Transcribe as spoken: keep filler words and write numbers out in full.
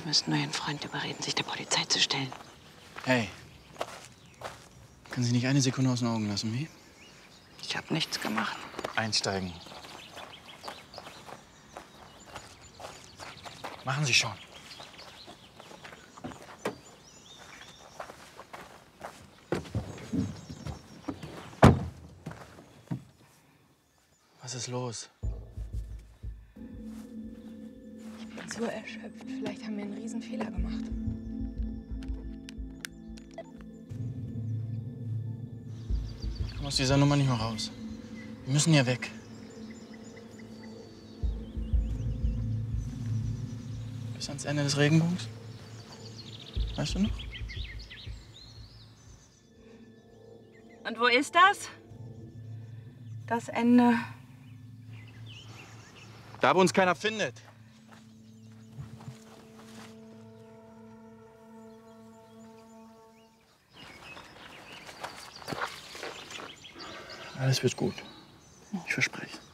müssen nur Ihren Freund überreden, sich der Polizei zu stellen. Hey. Können Sie nicht eine Sekunde aus den Augen lassen, wie? Ich habe nichts gemacht. Einsteigen. Machen Sie schon. Was ist los? Ich bin so erschöpft. Vielleicht haben wir einen Riesenfehler gemacht. Ich komme aus dieser Nummer nicht mehr raus. Wir müssen hier weg. Bis ans Ende des Regenbogens? Weißt du noch? Und wo ist das? Das Ende. Da, wo uns keiner findet. Alles wird gut. Ich verspreche.